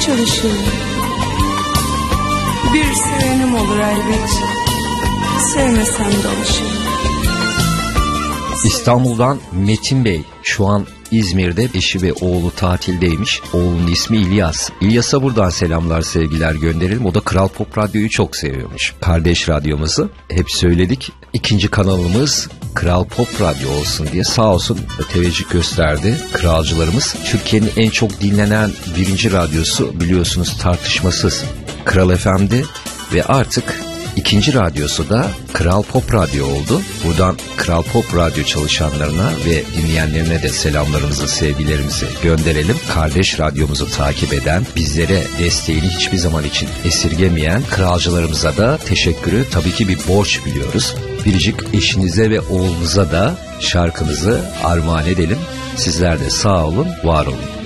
çalışırım. Bir sevenim olur elbet. Sevmesem de alışırım. İstanbul'dan Metin Bey şu an İzmir'de, eşi ve oğlu tatildeymiş. Oğlunun ismi İlyas. İlyas'a buradan selamlar, sevgiler gönderelim. O da Kral Pop Radyo'yu çok seviyormuş. Kardeş radyomuzu hep söyledik. İkinci kanalımız Kral Pop Radyo olsun diye sağ olsun teveccüh gösterdi kralcılarımız. Türkiye'nin en çok dinlenen birinci radyosu biliyorsunuz tartışmasız Kral FM'di ve artık İkinci radyosu da Kral Pop Radyo oldu. Buradan Kral Pop Radyo çalışanlarına ve dinleyenlerine de selamlarımızı, sevgilerimizi gönderelim. Kardeş radyomuzu takip eden, bizlere desteğini hiçbir zaman için esirgemeyen kralcılarımıza da teşekkürü tabii ki bir borç biliyoruz. Biricik eşinize ve oğlunuza da şarkımızı armağan edelim. Sizler de sağ olun, var olun.